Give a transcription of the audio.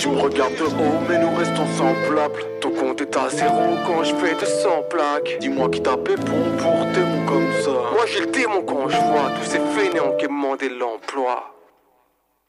Tu me regardes de haut mais nous restons semblables. Ton compte est à zéro quand je fais 200 plaques. Dis-moi qui t'a bon pour des mots comme ça. Moi j'ai le démon quand je vois tous ces fainéants qui me demandent l'emploi.